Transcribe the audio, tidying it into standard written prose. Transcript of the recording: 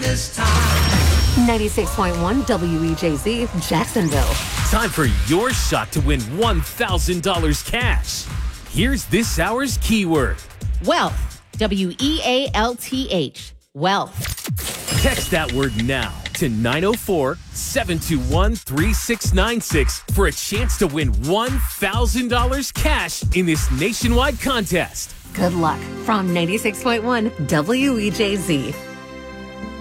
this time. 96.1 WEJZ, Jacksonville. Time for your shot to win $1,000 cash. Here's this hour's keyword. Wealth. WEALTH. Wealth. Text that word now to 904-721-3696 for a chance to win $1,000 cash in this nationwide contest. Good luck from 96.1 WEJZ.